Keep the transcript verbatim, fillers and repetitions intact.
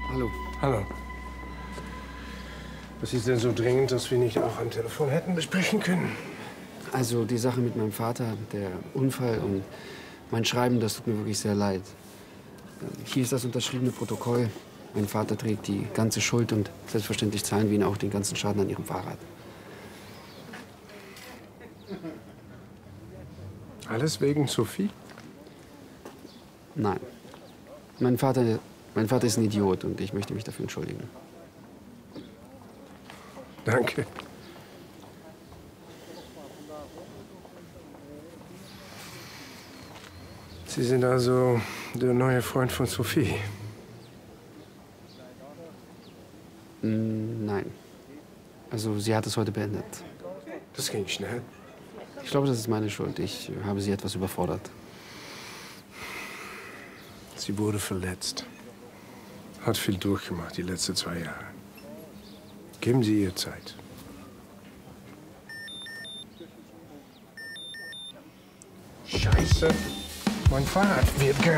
Hallo. Hallo. Was ist denn so dringend, dass wir nicht auch am Telefon hätten besprechen können? Also die Sache mit meinem Vater, der Unfall und mein Schreiben, das tut mir wirklich sehr leid. Hier ist das unterschriebene Protokoll. Mein Vater trägt die ganze Schuld und selbstverständlich zahlen wir ihn auch den ganzen Schaden an Ihrem Fahrrad. Alles wegen Sophie? Nein. Mein Vater, mein Vater ist ein Idiot und ich möchte mich dafür entschuldigen. Danke. Sie sind also der neue Freund von Sophie? Mm, nein. Also sie hat es heute beendet. Das ging schnell. Ich glaube, das ist meine Schuld. Ich habe sie etwas überfordert. Sie wurde verletzt. Hat viel durchgemacht die letzten zwei Jahre. Geben Sie ihr Zeit. Scheiße. Mein Fahrrad wird gerade